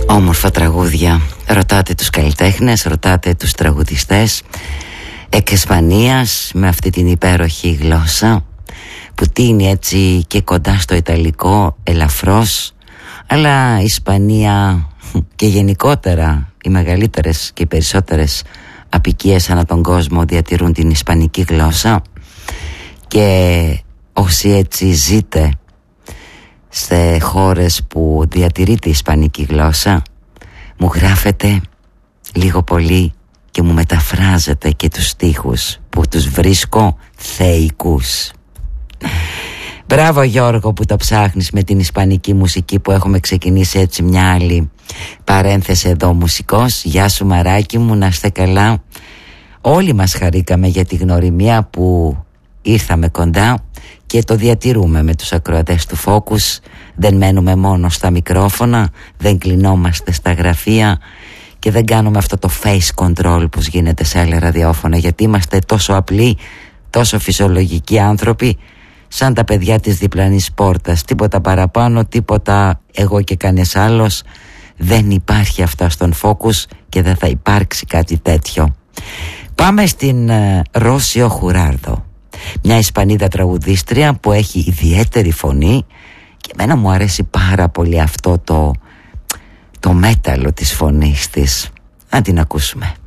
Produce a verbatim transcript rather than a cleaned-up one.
Όμορφα τραγούδια. Ρωτάτε τους καλλιτέχνες, ρωτάτε τους τραγουδιστές εκ Ισπανίας, με αυτή την υπέροχη γλώσσα που τίνει έτσι και κοντά στο ιταλικό ελαφρώς, αλλά η Ισπανία και γενικότερα οι μεγαλύτερες και οι περισσότερες αποικίες ανά τον κόσμο διατηρούν την ισπανική γλώσσα, και όσοι έτσι ζείτε σε χώρες που διατηρείται η ισπανική γλώσσα, μου γράφετε λίγο πολύ και μου μεταφράζετε και τους στίχους που τους βρίσκω θεϊκούς. Μπράβο Γιώργο που το ψάχνεις με την ισπανική μουσική, που έχουμε ξεκινήσει έτσι μια άλλη παρένθεση εδώ μουσικός. Γεια σου μαράκι μου, να είστε καλά. Όλοι μας χαρήκαμε για τη γνωριμία που ήρθαμε κοντά και το διατηρούμε με τους ακροατές του Focus. Δεν μένουμε μόνο στα μικρόφωνα, δεν κλεινόμαστε στα γραφεία και δεν κάνουμε αυτό το face control που γίνεται σε άλλα ραδιόφωνα, γιατί είμαστε τόσο απλοί, τόσο φυσιολογικοί άνθρωποι, σαν τα παιδιά της διπλανής πόρτας. Τίποτα παραπάνω, τίποτα εγώ και κανείς άλλος. Δεν υπάρχει αυτά στον Focus και δεν θα υπάρξει κάτι τέτοιο. Πάμε στην uh, Ρώσιο Χουράρδο, μια Ισπανίδα τραγουδίστρια που έχει ιδιαίτερη φωνή και εμένα μου αρέσει πάρα πολύ αυτό το, το μέταλλο της φωνής της. Να την ακούσουμε.